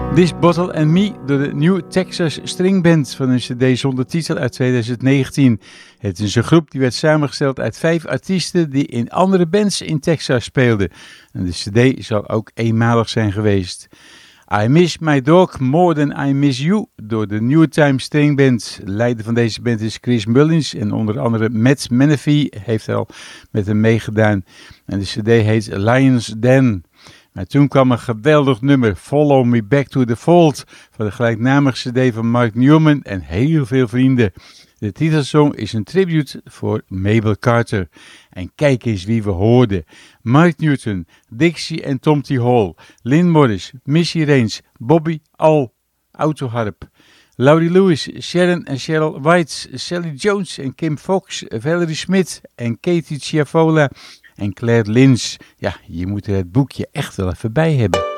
This Bottle and Me door de New Texas String Band van een cd zonder titel uit 2019. Het is een groep die werd samengesteld uit 5 artiesten die in andere bands in Texas speelden. En de cd zal ook eenmalig zijn geweest. I Miss My Dog More Than I Miss You door de New Time String Band. Leider van deze band is Chris Mullins en onder andere Matt Menefee heeft al met hem meegedaan. En de cd heet Lions Den. Maar toen kwam een geweldig nummer, Follow Me Back to the Fold, van de gelijknamige cd van Mark Newman en heel veel vrienden. De titelsong is een tribute voor Mabel Carter. En kijk eens wie we hoorden. Mike Newton, Dixie en Tom T. Hall, Lynn Morris, Missy Raines, Bobby All, autoharp. Laurie Lewis, Sharon en Cheryl White, Sally Jones en Kim Fox, Valerie Smith en Katie Chiaffola en Claire Lynch. Ja, je moet er het boekje echt wel even bij hebben.